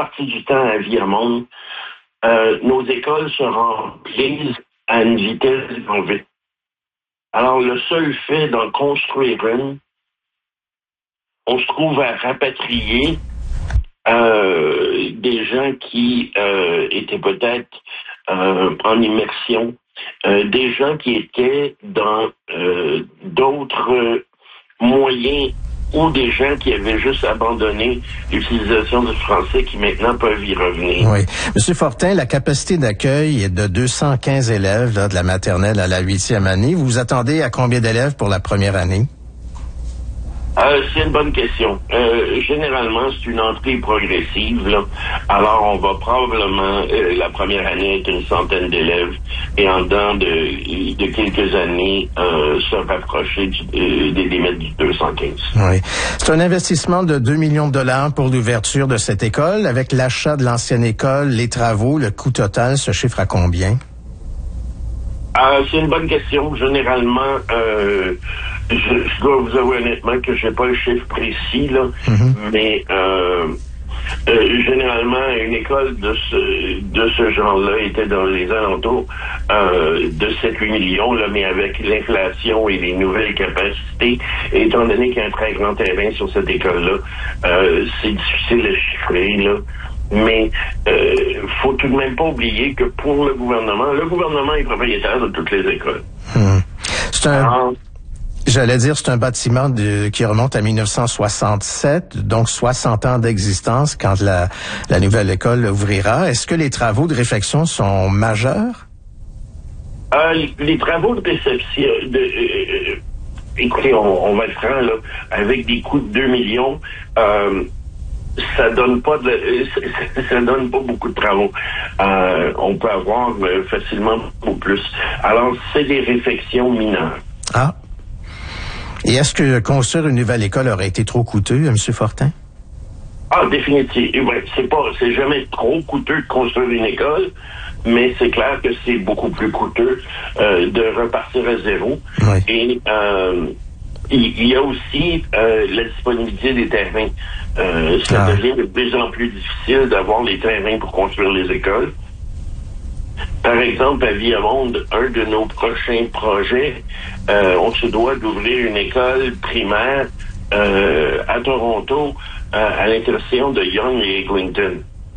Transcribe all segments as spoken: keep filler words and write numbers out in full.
partie du temps à Viamonde, euh, nos écoles se remplissent à une vitesse grand V. Alors, le seul fait d'en construire une, on se trouve à rapatrier euh, des gens qui euh, étaient peut-être euh, en immersion, euh, des gens qui étaient dans euh, d'autres moyens ou des gens qui avaient juste abandonné l'utilisation du français qui maintenant peuvent y revenir. Oui. Monsieur Fortin, la capacité d'accueil est de deux cent quinze élèves là, de la maternelle à la huitième année. Vous vous attendez à combien d'élèves pour la première année? Euh, c'est une bonne question. Euh, généralement, c'est une entrée progressive, là. Alors, on va probablement, euh, la première année, être une centaine d'élèves et en dedans de, de quelques années, euh, se rapprocher du, euh, des limites du deux cent quinze. Oui. C'est un investissement de deux millions de dollars pour l'ouverture de cette école. Avec l'achat de l'ancienne école, les travaux, le coût total se chiffre à combien? Euh, c'est une bonne question. Généralement, euh, je, je dois vous avouer honnêtement que j'ai pas le chiffre précis, là, mm-hmm. mais euh, euh, généralement, une école de ce de ce genre-là était dans les alentours euh, de sept à huit millions, là, mais avec l'inflation et les nouvelles capacités, et étant donné qu'il y a un très grand terrain sur cette école-là, euh, c'est difficile à chiffrer, là. Mais euh, faut tout de même pas oublier que pour le gouvernement, le gouvernement est propriétaire de toutes les écoles. Hum. C'est un, Alors, j'allais dire, c'est un bâtiment de, qui remonte à mille neuf cent soixante-sept, donc soixante ans d'existence quand la, la nouvelle école ouvrira. Est-ce que les travaux de réfection sont majeurs? Euh, les, les travaux de réception, de, euh, écoutez, on, on va être franc, là, avec des coûts de deux millions, euh, ça donne pas de ça donne pas beaucoup de travaux. Euh, on peut avoir euh, facilement beaucoup plus. Alors, c'est des réfections mineures. Ah. Et est-ce que construire une nouvelle école aurait été trop coûteux, M. Fortin? Ah, définitivement. Ouais, c'est pas, c'est jamais trop coûteux de construire une école, mais c'est clair que c'est beaucoup plus coûteux euh, de repartir à zéro. Oui. Et euh, il y a aussi euh, la disponibilité des terrains. Euh, ça ah. devient de plus en plus difficile d'avoir les terrains pour construire les écoles. Par exemple, à Viamonde, un de nos prochains projets, euh, on se doit d'ouvrir une école primaire euh, à Toronto, euh, à l'intersection de Yonge et Eglinton.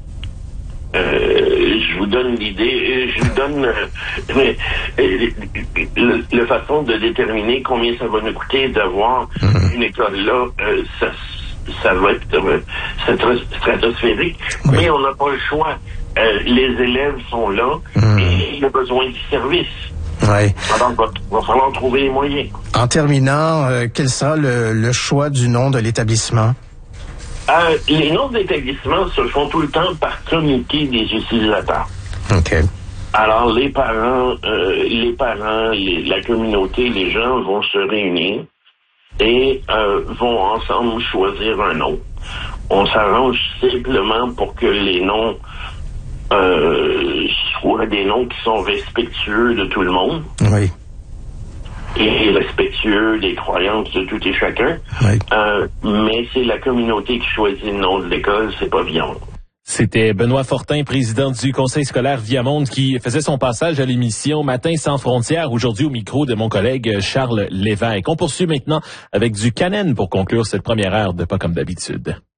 Euh, je vous donne l'idée, je vous donne euh, euh, la façon de déterminer combien ça va nous coûter d'avoir mm-hmm. une école là, euh, ça, ça va être euh, stratosphérique, oui. Mais on n'a pas le choix. Euh, les élèves sont là mm. et il y a besoin du service. Oui. Alors, il va, va falloir trouver les moyens. En terminant, euh, quel sera le, le choix du nom de l'établissement? Euh, les noms d'établissements se font tout le temps par comité des utilisateurs. OK. Alors, les parents, euh, les parents, les, la communauté, les gens vont se réunir et euh, vont ensemble choisir un nom. On s'arrange simplement pour que les noms euh, soient des noms qui sont respectueux de tout le monde. Oui. Et respectueux des croyances de tout et chacun. Oui. Euh, mais c'est la communauté qui choisit le nom de l'école, c'est pas Viamonde. C'était Benoît Fortin, président du Conseil scolaire Viamonde, qui faisait son passage à l'émission Matin sans frontières, aujourd'hui au micro de mon collègue Charles Lévesque. On poursuit maintenant avec du Canen pour conclure cette première heure de Pas comme d'habitude.